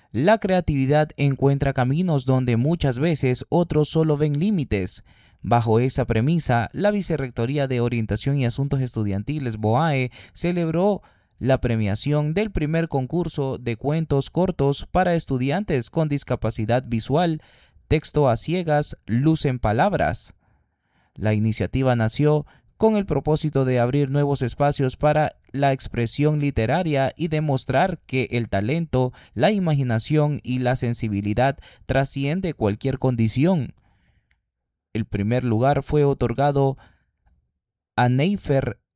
La creatividad encuentra caminos donde muchas veces otros solo ven límites. Bajo esa premisa, la Vicerrectoría de Orientación y Asuntos Estudiantiles BOAE celebró la premiación del primer concurso de cuentos cortos para estudiantes con discapacidad visual, Texto a ciegas, luz en palabras. La iniciativa nació con el propósito de abrir nuevos espacios para la expresión literaria y demostrar que el talento, la imaginación y la sensibilidad trasciende cualquier condición. El primer lugar fue otorgado a Neifer